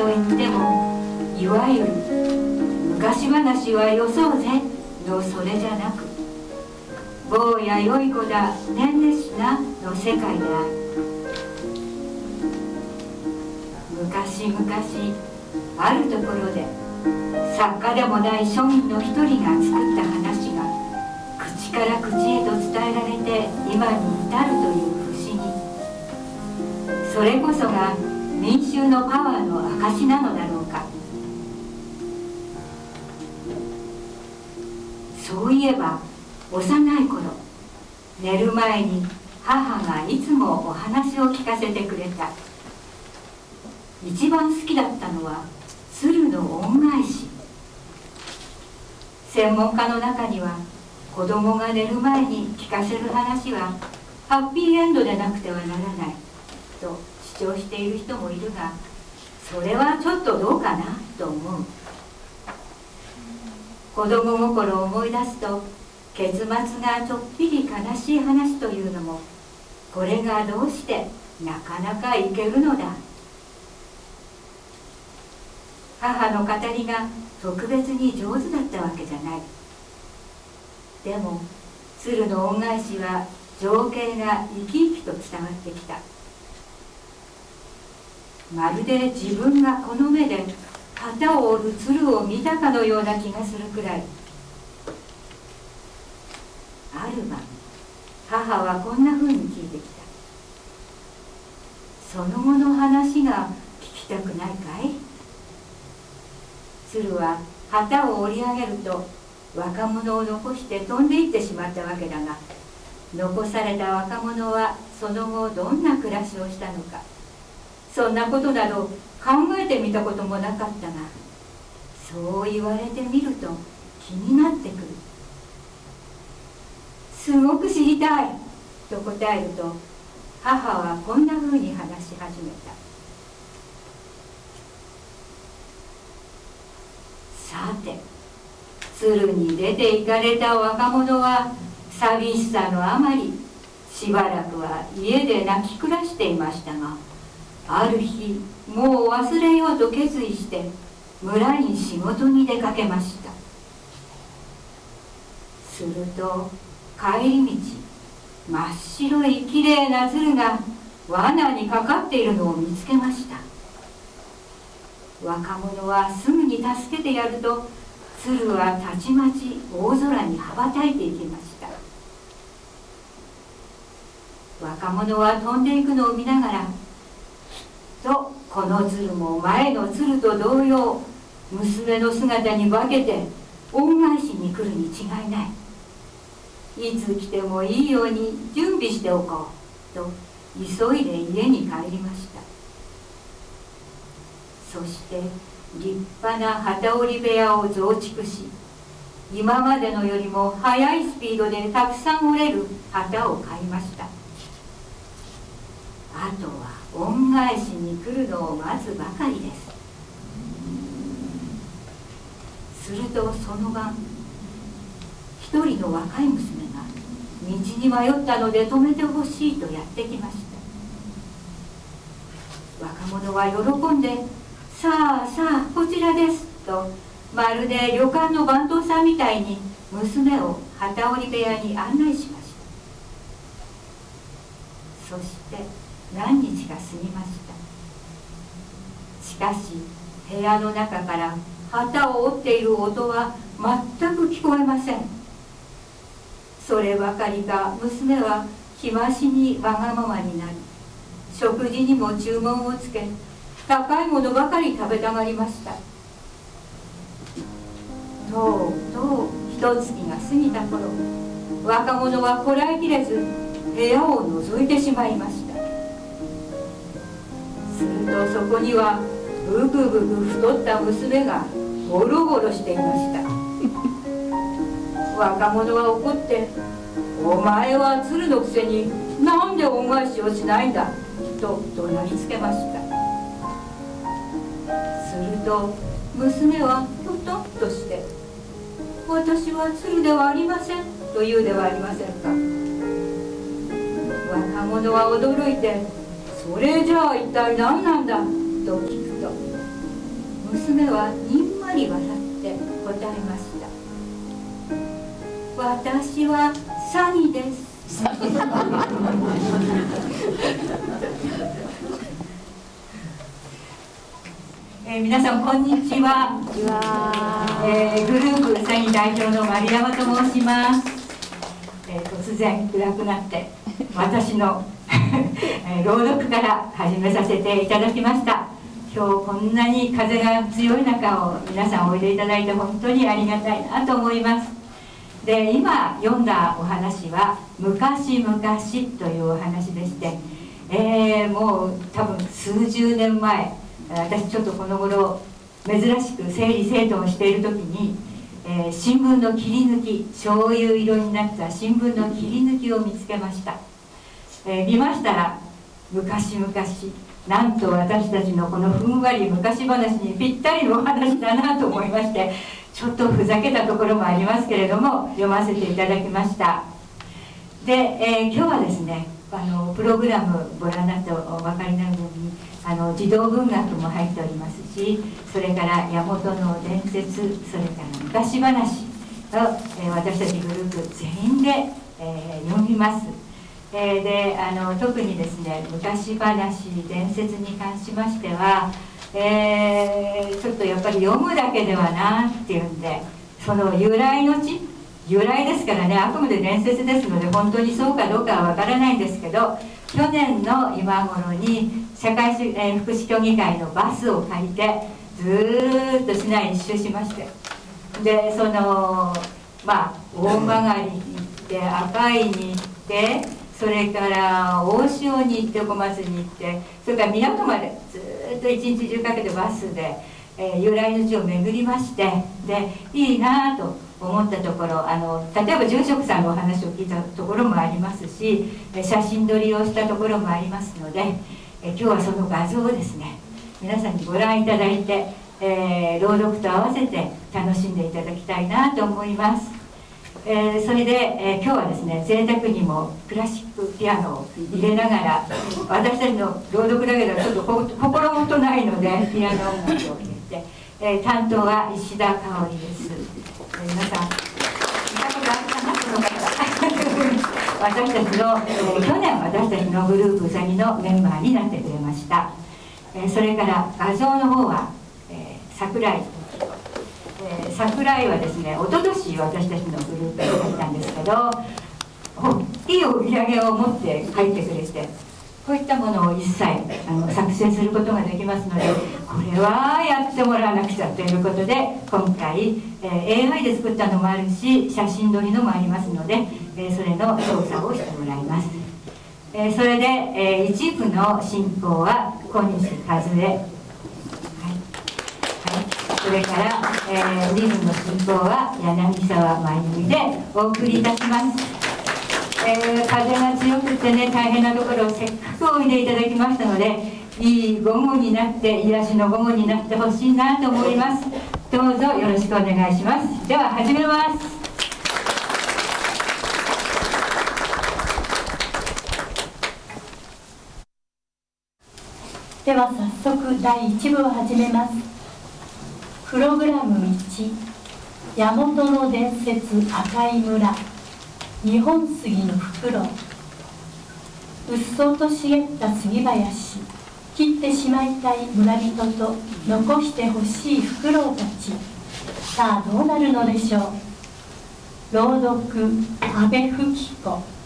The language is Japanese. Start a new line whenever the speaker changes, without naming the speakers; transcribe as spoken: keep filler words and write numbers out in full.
へ行っても、いわゆる昔話はよそうぜのそれじゃなく、坊やよい子だねんねしなの世界である。昔々あるところで、作家でもない庶民の一人が作った話が口から口へと伝えられて今に至るという不思議。それこそが民衆のパワーの証なのだろうか。そういえば幼い頃、寝る前に母がいつもお話を聞かせてくれた。一番好きだったのは鶴の恩返し。専門家の中には、子供が寝る前に聞かせる話はハッピーエンドでなくてはならないと主張している人もいるが、それはちょっとどうかなと思う。子供心を思い出すと、結末がちょっぴり悲しい話というのも、これがどうしてなかなかいけるのだ。母の語りが特別に上手だったわけじゃない。でも鶴の恩返しは情景が生き生きと伝わってきた。まるで自分がこの目で旗を折る鶴を見たかのような気がするくらい。ある晩、母はこんなふうに聞いてきた。その後の話が聞きたくないかい？鶴は旗を折り上げると若者を残して飛んでいってしまったわけだが、残された若者はその後どんな暮らしをしたのか、そんなことなど考えてみたこともなかったが、そう言われてみると気になってくる。すごく知りたいと答えると、母はこんなふうに話し始めた。さて、鶴に出て行かれた若者は寂しさのあまり、しばらくは家で泣き暮らしていましたが、ある日もう忘れようと決意して村に仕事に出かけました。すると帰り道、真っ白いきれいな鶴が罠にかかっているのを見つけました。若者はすぐに助けてやると、鶴はたちまち大空に羽ばたいていきました。若者は飛んでいくのを見ながら、きっとこの鶴も前の鶴と同様、娘の姿に化けて恩返しに来るに違いない。いつ来てもいいように準備しておこうと急いで家に帰りました。そして立派な機織り部屋を増築し、今までのよりも速いスピードでたくさん織れる旗を買いました。あとは恩返しに来るのを待つばかりです。するとその晩、一人の若い娘が道に迷ったので止めてほしいとやってきました。若者は喜んで、さあさあこちらですと、まるで旅館の番頭さんみたいに娘を機織り部屋に案内しました。そして何日か過ぎました。しかし部屋の中から旗を折っている音は全く聞こえません。そればかりか娘は日増しにわがままになり、食事にも注文をつけ、高いものばかり食べたがりました。とうとう一月が過ぎた頃、若者はこらえきれず部屋を覗いてしまいました。するとそこにはブクブク太った娘がゴロゴロしていました。若者は怒って、お前は鶴のくせになんで恩返しをしないんだと怒鳴りつけました。すると娘はひょとっとして、私は鶴ではありませんと言うではありませんか。若者は驚いて、それじゃあ一体何なんだと聞くと、 娘はにんまり笑って答えました。私はサニですえー、皆さんこんにちは。えー、グループサニ代表の丸山と申します。えー、突然暗くなって私の、えー、朗読から始めさせていただきました。今日こんなに風が強い中を皆さんおいでいただいて本当にありがたいなと思います。で、今読んだお話は昔々というお話でして、えー、もう多分数十年前、私ちょっとこの頃珍しく整理整頓をしている時に、えー、新聞の切り抜き、醤油色になった新聞の切り抜きを見つけました。えー、見ましたら昔々、なんと私たちのこのふんわり昔話にぴったりのお話だなと思いまして、ちょっとふざけたところもありますけれども読ませていただきました。で、えー、今日はですね、あのプログラムご覧になってお分かりになるように、あの児童文学も入っておりますし、それから大和の伝説、それから昔話を、えー、私たちグループ全員で、えー、読みます。えー、であの特にですね、昔話伝説に関しましては、えー、ちょっとやっぱり読むだけではなっていうんで、その由来の地、由来ですからね、あくまで伝説ですので本当にそうかどうかはわからないんですけど、去年の今頃に社会主、えー、福祉協議会のバスを借りてずーっと市内一周しまして、でそのまあ大曲に行って赤井に行って、それから大潮に行って小松に行って、それから港までずーっと一日中かけてバスで、えー、由来の地を巡りまして、でいいなと思ったところ、あの例えば住職さんのお話を聞いたところもありますし、写真撮りをしたところもありますので、え今日はその画像をですね、皆さんにご覧いただいて、えー、朗読と合わせて楽しんでいただきたいなと思います。えー、それで、えー、今日はですね、贅沢にもクラシックピアノを入れながら、私たちの朗読だけではちょっと心もとないのでピアノ音楽を入れて、えー、担当は石田香織です。えー、皆さん見たことあるかな、この方私たちの、えー、去年私たちのグループうさぎのメンバーになってくれました。えー、それから画像の方は、えー、桜井えー、桜井はですね、一昨年私たちのグループに入ったんですけど、大きい売り上げを持って入ってくれて、こういったものを一切あの作成することができますので、これはやってもらわなくちゃということで、今回、えー、エーアイ で作ったのもあるし、写真撮りのもありますので、えー、それの調査をしてもらいます。えー、それで、えー、一部の進行は小西和恵、それから、えー、リズムの進行は柳沢真由美でお送りいたします。えー、風が強くてね、大変なところをせっかくおいでいただきましたので、いい午後になって、癒しの午後になってほしいなと思います。どうぞよろしくお願いします。では始めます。
では早速だいいち部を始めます。プログラムいち、大和の伝説赤い村、日本杉のフクロウ。うっそうと茂った杉林、切ってしまいたい村人と残してほしいフクロウたち。さあどうなるのでしょう。朗読、阿部富貴子。